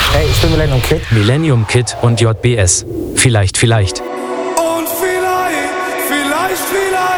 Hey, ich bin Millennium Kid. Millennium Kid und JBS. Vielleicht. Und vielleicht